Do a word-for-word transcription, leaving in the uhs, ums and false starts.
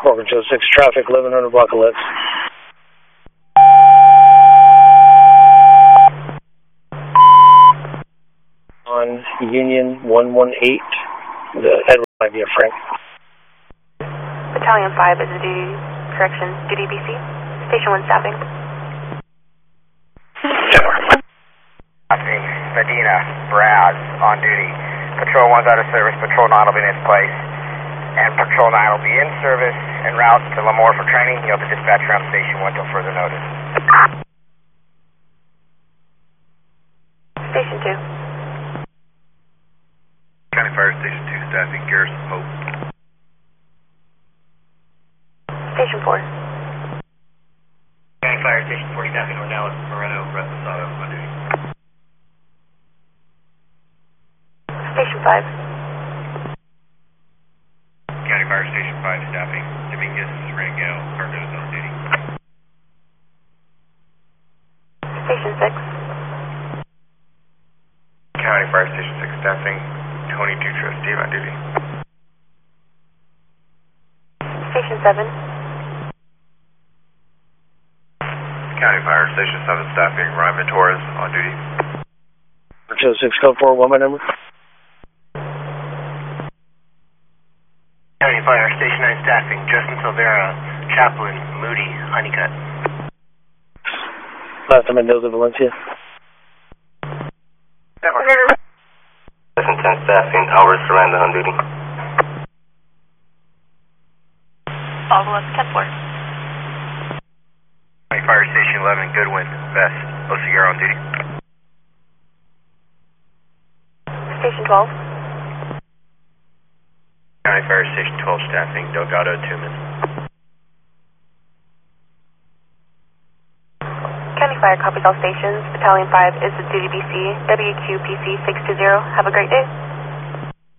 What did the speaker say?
Morgan Joe six traffic, eleven hundred block of Litz. On Union one one eight, the Edward might be a Frank. Battalion five is a duty, correction, duty B C. Station one staffing. Staffing, Medina, Braz, on duty. Patrol one's out of service, Patrol nine will be in its place. And Patrol nine will be in service en route to Lemoore for training. You'll have to dispatch around Station one until further notice. Station two. County Fire Station two staffing, Garrison Pope. Station four. County Fire Station four staffing, Ornelas, Moreno, Reposado, on duty. Station five. County Fire Station five staffing, Dominguez, Rangel, Cardozo on duty. Station six. County Fire Station six staffing, Tony Dutra, Steve on duty. Station seven. County Fire Station seven staffing, Ryan Torres on duty. Joe six code four, one my number. County Fire Station nine staffing, Justin Silvera, Chaplain, Moody, Honeycutt. Last time Mendoza, Valencia. Station ten staffing, Alvarez, Miranda on duty. Follow up, ten four. County Fire Station eleven, Goodwin, Vest, Oseguera on duty. Station twelve. County Fire Station twelve staffing, Delgado, Tuman. County Fire copies all stations. Battalion five is the duty B C. W Q P C six two zero. Have a great day.